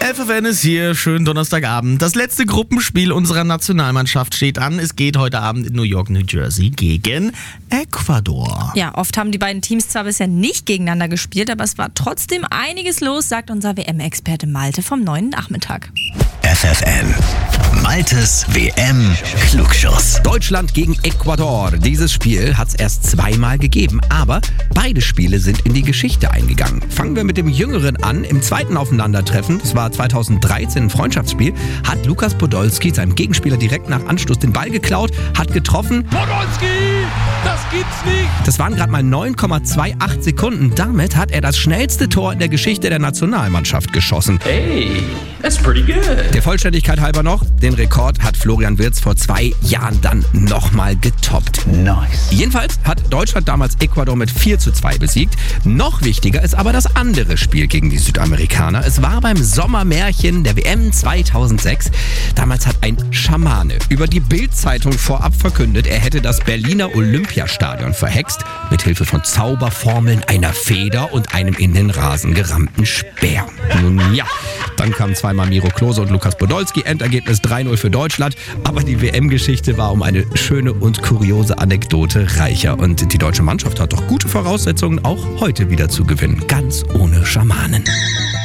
FFN ist hier, schönen Donnerstagabend. Das letzte Gruppenspiel unserer Nationalmannschaft steht an. Es geht heute Abend in New York, New Jersey gegen Ecuador. Ja, oft haben die beiden Teams zwar bisher nicht gegeneinander gespielt, aber es war trotzdem einiges los, sagt unser WM-Experte Malte vom neuen Nachmittag. FFN, Maltes WM-Klugschuss. Deutschland gegen Ecuador. Dieses Spiel hat es erst zweimal gegeben, aber beide Spiele sind in die Geschichte eingegangen. Fangen wir mit dem Jüngeren an. Im zweiten Aufeinandertreffen, das war 2013 ein Freundschaftsspiel, hat Lukas Podolski seinem Gegenspieler direkt nach Anstoß den Ball geklaut, hat getroffen. Podolski, das gibt's nicht! Das waren gerade mal 9,28 Sekunden. Damit hat er das schnellste Tor in der Geschichte der Nationalmannschaft geschossen. Hey, that's pretty good. Der Vollständigkeit halber noch, den Rekord hat Florian Wirtz vor 2 Jahren dann nochmal getoppt. Nice. Jedenfalls hat Deutschland damals Ecuador mit 4:2 besiegt. Noch wichtiger ist aber das andere Spiel gegen die Südamerikaner. Es war beim Sommermärchen der WM 2006. Damals hat ein Schamane über die Bild-Zeitung vorab verkündet, er hätte das Berliner Olympiastadion verhext, mithilfe von Zauberformeln, einer Feder und einem in den Rasen gerammten Speer. Nun ja, dann kamen zweimal Miro Klose und Lukas Podolski, Endergebnis 3:0 für Deutschland. Aber die WM-Geschichte war um eine schöne und kuriose Anekdote reicher. Und die deutsche Mannschaft hat doch gute Voraussetzungen, auch heute wieder zu gewinnen. Ganz ohne Schamanen.